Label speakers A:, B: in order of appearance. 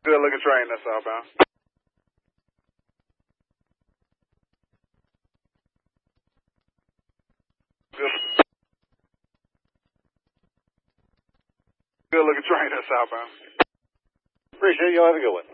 A: Good looking train, that's southbound. Good. Good looking train, that's southbound.
B: Appreciate it. Y'all have a good one.